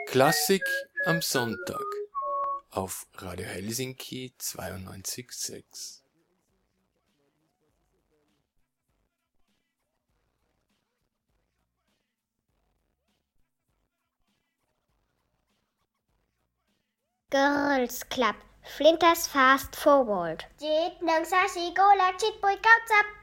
Klassik am Sonntag auf Radio Helsinki 92,6. Girls Club, Flinters Fast Forward. 1 2 3 4 5 6 7 8 9 10